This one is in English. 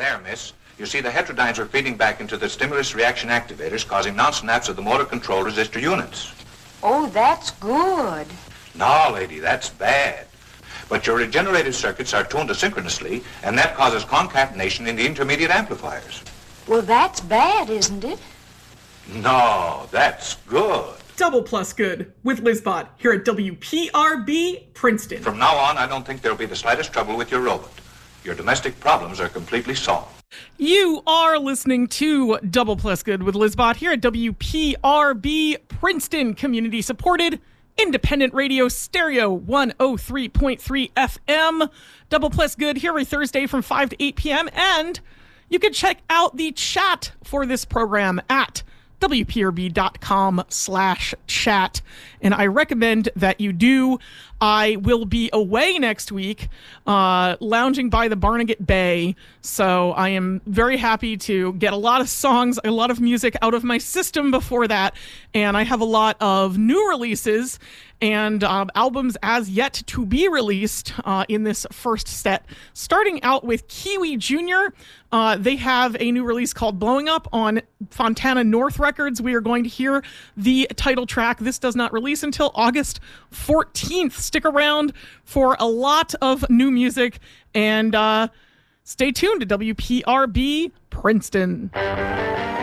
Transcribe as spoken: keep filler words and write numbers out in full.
there, miss. You see, the heterodynes are feeding back into the stimulus reaction activators, causing non-snaps of the motor control resistor units. Oh, that's good. No, lady, that's bad. But your regenerative circuits are tuned asynchronously, and that causes concatenation in the intermediate amplifiers. Well, that's bad, isn't it? No, that's good. Double plus good with Lizbot here at W P R B Princeton. From now on, I don't think there'll be the slightest trouble with your robot. Your domestic problems are completely solved. You are listening to Double Plus Good with Lizbot here at W P R B Princeton, community supported, independent radio stereo, one oh three point three F M. Double Plus Good here every Thursday from five to eight p.m. And you can check out the chat for this program at WPRB.com slash chat. And I recommend that you do. I will be away next week, uh, lounging by the Barnegat Bay. So I am very happy to get a lot of songs, a lot of music out of my system before that. And I have a lot of new releases and um, albums as yet to be released uh, in this first set. Starting out with Kiwi Junior Uh, they have a new release called Blowing Up on Fontana North Records. We are going to hear the title track. This does not release until August fourteenth. Stick around for a lot of new music and uh, stay tuned to W P R B Princeton.